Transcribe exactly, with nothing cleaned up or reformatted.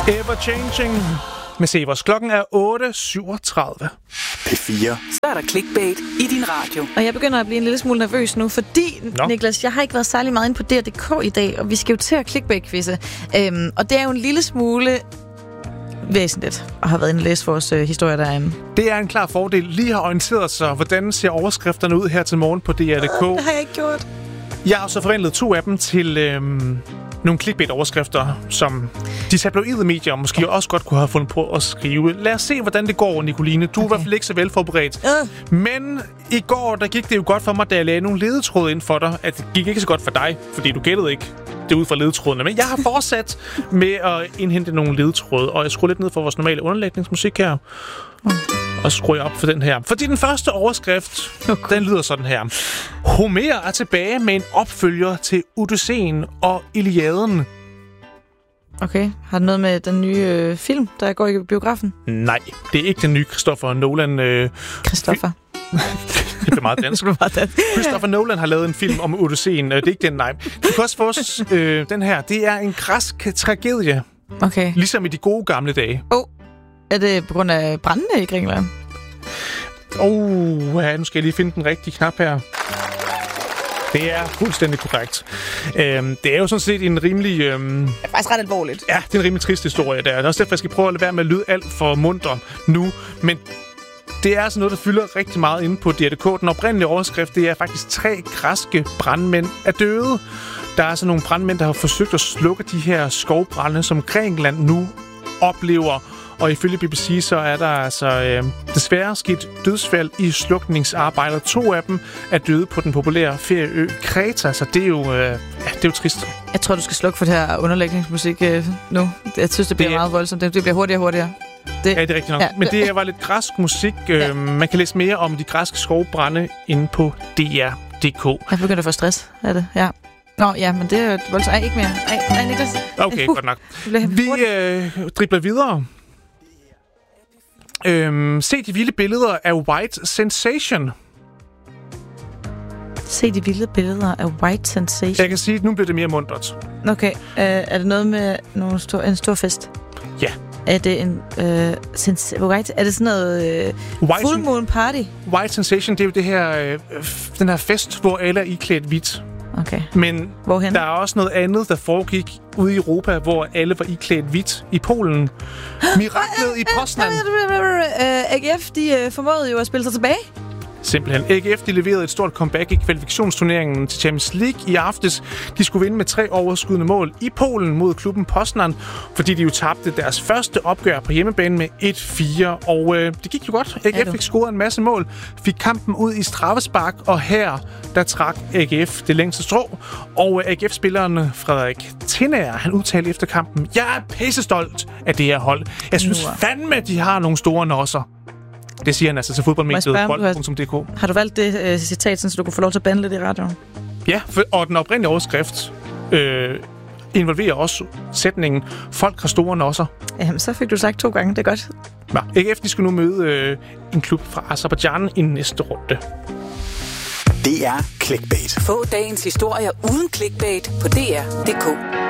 Ever Changing med Severs. Klokken er otte syvogtredive. P fire. Så er der clickbait i din radio. Og jeg begynder at blive en lille smule nervøs nu, fordi, Nå. Niklas, jeg har ikke været særlig meget inde på D R punktum d k i dag, og vi skal jo til at clickbait-quizze. Øhm, og det er jo en lille smule væsentligt at have været inde og læse vores øh, historie derinde. Det er en klar fordel. Lige har orienteret sig, hvordan ser overskrifterne ud her til morgen på D R punktum d k. Det har jeg ikke gjort. Jeg har så forvandlet to af dem til øhm, nogle clickbait-overskrifter, som de tabloide medier måske også godt kunne have fundet på at skrive. Lad os se, hvordan det går, Nicoline. Du er okay. I hvert fald ikke så velforberedt. Uh. Men i går, der gik det jo godt for mig, da jeg lagde nogle ledetråde ind for dig. At det gik ikke så godt for dig, fordi du gættede ikke det ud fra ledetrådene. Men jeg har fortsat med at indhente nogle ledetråde, og jeg skruer lidt ned for vores normale underlægningsmusik her. Mm. Og så skruer jeg op for den her. Fordi den første overskrift, okay. den lyder sådan her. Homer er tilbage med en opfølger til Odysseen og Iliaden. Okay. Har det noget med den nye øh, film, der går i biografen? Nej, det er ikke den nye Christopher Nolan. Øh, Christopher. Det bliver meget dansk. Christopher Nolan har lavet en film om Odysseen. Det er ikke den, nej. Du kan også få øh, den her. Det er en græsk tragedie. Okay. Ligesom i de gode gamle dage. Åh. Oh. Er det på grund af brændene i Grækenland? Åh, oh, ja, nu skal jeg lige finde den rigtige knap her. Det er fuldstændig korrekt. Øhm, det er jo sådan set en rimelig... Øhm, det er faktisk ret alvorligt. Ja, det er en rimelig trist historie. Der. Det er også derfor, jeg skal prøve at lade være med at lyde alt for munter nu. Men det er altså noget, der fylder rigtig meget inde på D R punktum d k. Den oprindelige overskrift, det er faktisk tre græske brandmænd er døde. Der er altså nogle brandmænd, der har forsøgt at slukke de her skovbrande, som Grækenland nu oplever. Og ifølge B B C, så er der altså øh, desværre sket dødsfald i slukningsarbejdet. To af dem er døde på den populære ferieø Kreta, så det er jo, øh, ja, det er jo trist. Jeg tror, du skal slukke for det her underlægningsmusik øh, nu. Jeg synes, det bliver det er, meget voldsomt. Det bliver hurtigere og hurtigere. Det, ja, det er rigtigt nok. Ja. Men det var lidt græsk musik. Øh, ja. Man kan læse mere om de græske skovbrande inde på D R punktum d k. Jeg begynder at få stress af det, ja. Nå, ja, men det er jo voldsomt. Ej, ikke mere. Ej, nej, Niklas. Okay, uh, godt nok. Vi øh, dribler videre. Øhm, se de vilde billeder af White Sensation. Se de vilde billeder af White Sensation. Jeg kan sige, at nu bliver det mere muntert. Okay. Øh, er det noget med nogle stor, en stor fest? Ja. Er det en... Øh, sens- White, er det sådan noget... Øh, full moon party? White Sensation, det er jo det her, øh, den her fest, hvor alle er iklædt hvidt. Okay. Men hvorhen? Der er også noget andet, der foregik ude i Europa, hvor alle var iklædt hvidt i Polen. Miraklet i Poznan. A G F, de formåede jo at spille sig tilbage. Simpelthen. A G F, de leverede et stort comeback i kvalifikationsturneringen til Champions League i aftes. De skulle vinde med tre overskydende mål i Polen mod klubben Poznan, fordi de jo tabte deres første opgør på hjemmebane med et fire. Og øh, det gik jo godt. A G F fik scoret en masse mål, fik kampen ud i straffespark, og her der trak A G F det længste strå. Og øh, A G F-spilleren Frederik Tinnager, han udtalte efter kampen: "Jeg er pissestolt af det her hold. Jeg synes fandme, de har nogle store nosser." Det siger han altså til fodboldmediet bold punktum d k. Har du valgt det øh, citat, så du kunne få lov til at bande lidt i radioen? Ja, for, og den oprindelige overskrift øh, involverer også sætningen: folk har store nosser. Jamen, så fik du sagt to gange. Det er godt. Ja, A G F de skal nu møde øh, en klub fra Aserbajdsjan i næste runde. Det er clickbait. Få dagens historier uden clickbait på D R punktum d k.